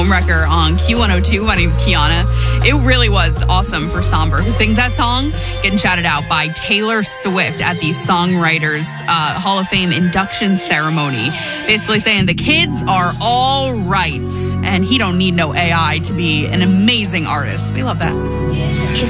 Homewrecker on Q102. My name's Kiana. It really was awesome for Somber, who sings that song, getting shouted out by Taylor Swift at the Songwriters Hall of Fame induction ceremony. Basically saying the kids are all right, and he don't need no AI to be an amazing artist. We love that.